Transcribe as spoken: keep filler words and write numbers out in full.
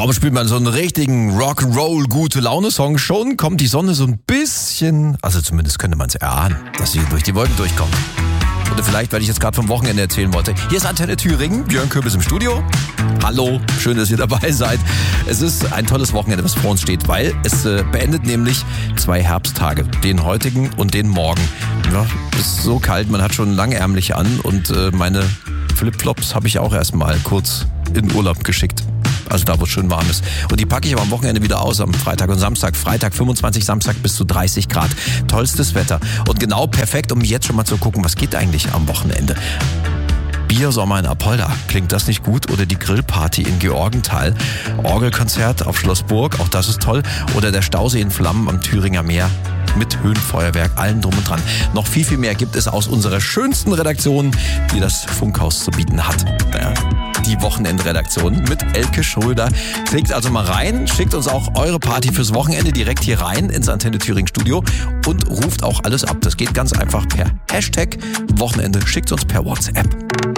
Warum spielt man so einen richtigen Rock'n'Roll gute Laune-Song? Schon kommt die Sonne so ein bisschen, also zumindest könnte man es erahnen, dass sie durch die Wolken durchkommt. Oder vielleicht, weil ich jetzt gerade vom Wochenende erzählen wollte. Hier ist Antenne Thüringen, Björn Köbis im Studio. Hallo, schön, dass ihr dabei seid. Es ist ein tolles Wochenende, was vor uns steht, weil es äh, beendet nämlich zwei Herbsttage, den heutigen und den morgen. Ja, es ist so kalt, man hat schon langärmlich an und äh, meine Flipflops habe ich auch erstmal kurz in Urlaub geschickt. Also da, wo es schön warm ist. Und die packe ich aber am Wochenende wieder aus, am Freitag und Samstag. Freitag fünfundzwanzig, Samstag bis zu dreißig Grad. Tollstes Wetter. Und genau perfekt, um jetzt schon mal zu gucken, was geht eigentlich am Wochenende. Biersommer in Apolda. Klingt das nicht gut? Oder die Grillparty in Georgenthal. Orgelkonzert auf Schloss Burg. Auch das ist toll. Oder der Stausee in Flammen am Thüringer Meer. Mit Höhenfeuerwerk, allem drum und dran. Noch viel, viel mehr gibt es aus unserer schönsten Redaktion, die das Funkhaus zu bieten hat. Ja, die Wochenendredaktion mit Elke Schröder. Klickt also mal rein, schickt uns auch eure Party fürs Wochenende direkt hier rein ins Antenne Thüringen Studio und ruft auch alles ab. Das geht ganz einfach per Hashtag Wochenende. Schickt uns per WhatsApp.